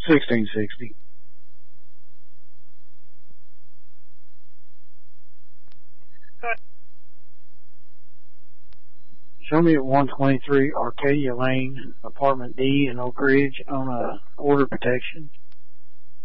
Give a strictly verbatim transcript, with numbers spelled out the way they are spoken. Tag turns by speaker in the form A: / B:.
A: sixteen sixty. Show me at one twenty-three Arcadia Lane, apartment D in Oak Ridge on a order protection.